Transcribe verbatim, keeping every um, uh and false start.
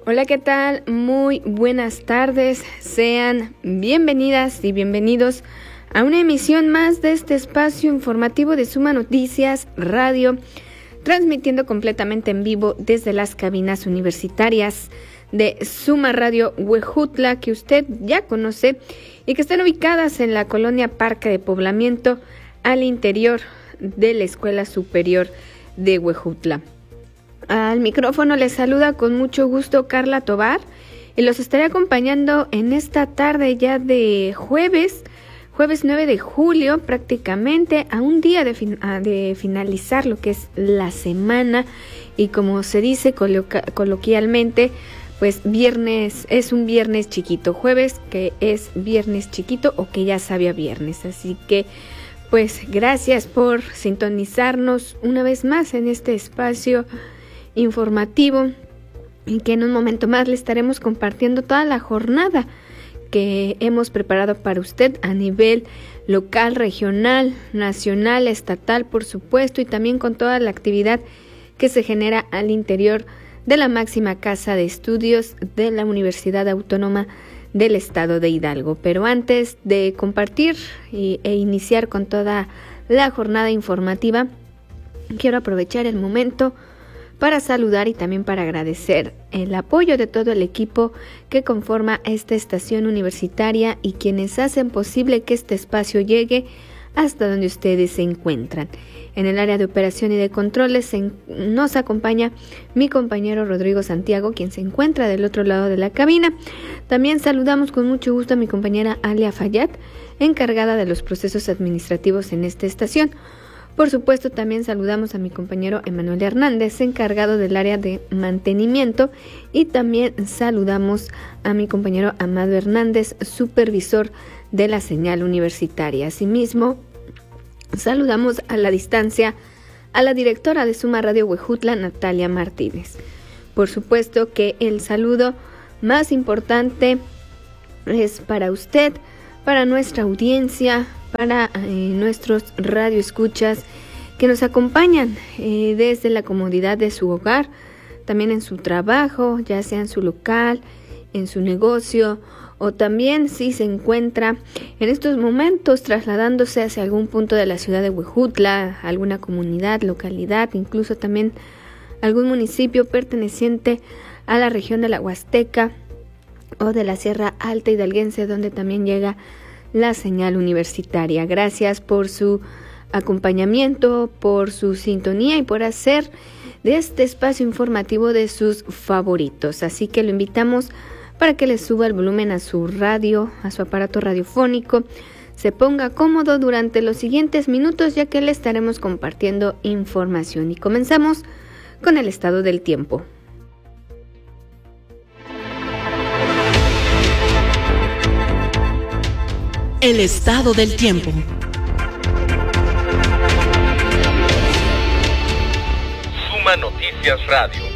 Hola, ¿qué tal? Muy buenas tardes. Sean bienvenidas y bienvenidos a una emisión más de este espacio informativo de Suma Noticias Radio, transmitiendo completamente en vivo desde las cabinas universitarias de Suma Radio Huejutla, que usted ya conoce y que están ubicadas en la colonia Parque de Poblamiento, al interior de la Escuela Superior de Huejutla. Al micrófono les saluda con mucho gusto Carla Tovar y los estaré acompañando en esta tarde ya de jueves, jueves nueve de julio, prácticamente a un día de, fin, de finalizar lo que es la semana, y como se dice coloca, coloquialmente, pues viernes es un viernes chiquito, jueves que es viernes chiquito o que ya sabe a viernes, así que pues gracias por sintonizarnos una vez más en este espacio informativo, y que en un momento más le estaremos compartiendo toda la jornada que hemos preparado para usted a nivel local, regional, nacional, estatal, por supuesto, y también con toda la actividad que se genera al interior de la máxima casa de estudios de la Universidad Autónoma del Estado de Hidalgo. Pero antes de compartir y, e iniciar con toda la jornada informativa, quiero aprovechar el momento para saludar y también para agradecer el apoyo de todo el equipo que conforma esta estación universitaria y quienes hacen posible que este espacio llegue hasta donde ustedes se encuentran. En el área de operación y de controles se, nos acompaña mi compañero Rodrigo Santiago, quien se encuentra del otro lado de la cabina. También saludamos con mucho gusto a mi compañera Alia Fayad, encargada de los procesos administrativos en esta estación. Por supuesto, también saludamos a mi compañero Emanuel Hernández, encargado del área de mantenimiento, y también saludamos a mi compañero Amado Hernández, supervisor de la señal universitaria. Asimismo, saludamos a la distancia a la directora de Suma Radio Huejutla, Natalia Martínez. Por supuesto que el saludo más importante es para usted, para nuestra audiencia, para eh, nuestros radioescuchas que nos acompañan eh, desde la comodidad de su hogar, también en su trabajo, ya sea en su local, en su negocio, o también si se encuentra en estos momentos trasladándose hacia algún punto de la ciudad de Huejutla, alguna comunidad, localidad, incluso también algún municipio perteneciente a la región de la Huasteca o de la Sierra Alta Hidalguense, donde también llega la señal universitaria. Gracias por su acompañamiento, por su sintonía y por hacer de este espacio informativo de sus favoritos. Así que lo invitamos para que le suba el volumen a su radio, a su aparato radiofónico, se ponga cómodo durante los siguientes minutos, ya que le estaremos compartiendo información. Y comenzamos con el estado del tiempo. El estado del tiempo. Suma Noticias Radio.